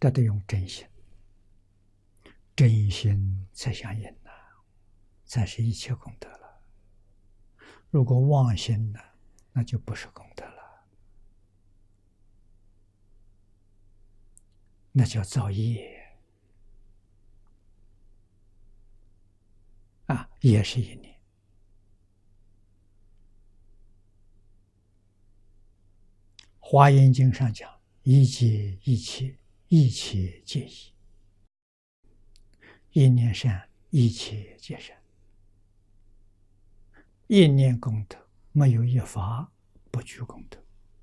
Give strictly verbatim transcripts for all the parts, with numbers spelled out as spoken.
这得用真心，真心才相应呐，才是一切功德了。如果妄心呢，那就不是功德了，那叫造业啊，也是一念。华严经上讲，一切一切，一切皆一，一念善，一切皆善。一念功德，没有一法不具功德。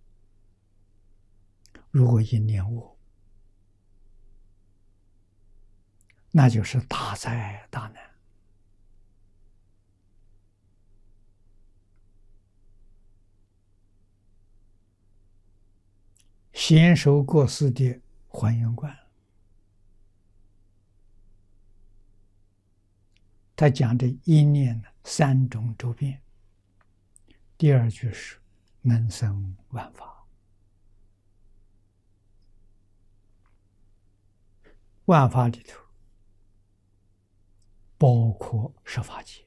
如果一念恶，那就是大灾大难。贤首过世的还原观，他讲的一念三种周遍。第二句是能生万法，万法里头包括十法界，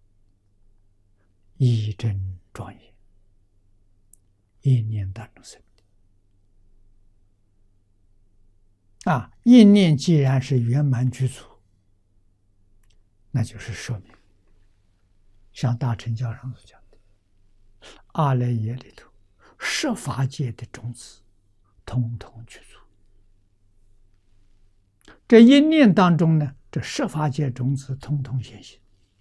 一真庄严，一念当中生的啊！一念既然是圆满具足，那就是说明，像大乘教上所讲的，阿赖耶里头十法界的种子，统统具足。这一念当中呢，这十法界种子统统现行。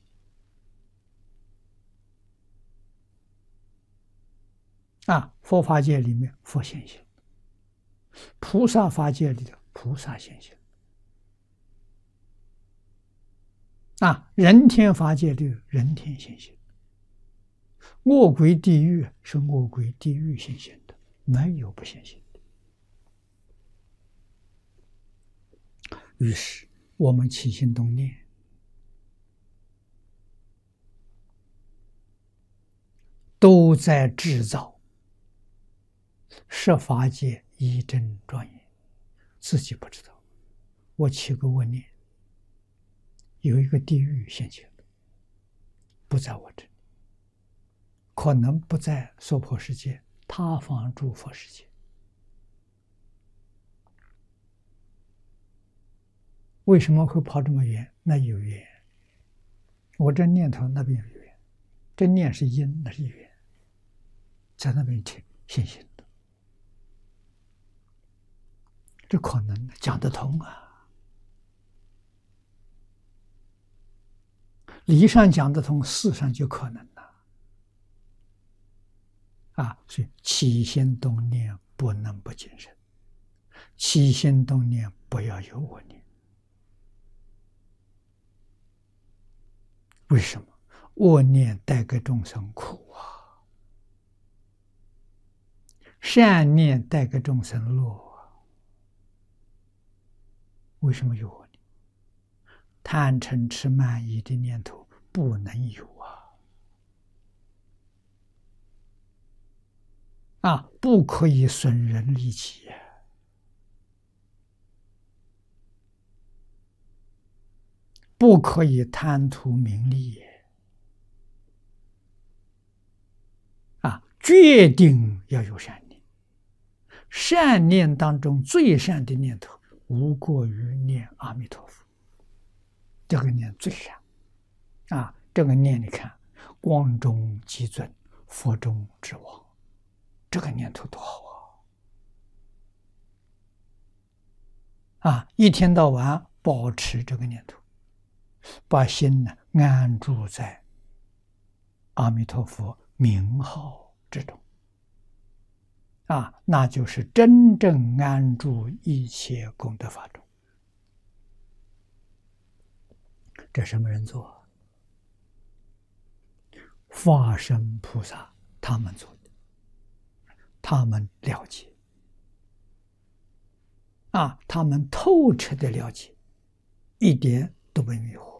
啊，佛法界里面佛现行，菩萨法界里头菩萨现行。啊，人天法界里人天现行，恶鬼地狱是恶鬼地狱现行的，没有不现行的。于是我们起心动念，都在制造十法界一真庄严，自己不知道。我起个恶念，有一个地狱现行的，不在我这里，可能不在娑婆世界，他方诸佛世界。为什么会跑这么远？那有缘。我这念头那边有缘，这念是因，那是缘，在那边听现行的，这可能讲得通啊。理上讲得通，事上就可能了。啊，所以起心动念不能不谨慎，起心动念不要有恶念。为什么？恶念带给众生苦啊，善念带给众生乐啊。为什么有恶念？贪嗔痴慢疑的念头不能有啊！啊，不可以损人利己啊！不可以贪图名利啊！决定要有善念，善念当中最善的念头，无过于念阿弥陀佛。这个念最善啊！这个念你看，光中极尊，佛中之王，这个念头多好啊！啊，一天到晚保持这个念头。把心呢安住在阿弥陀佛名号之中，啊，那就是真正安住一切功德法中。这什么人做？法身菩萨他们做的，他们了解，啊，他们透彻的了解，一点都不迷惑。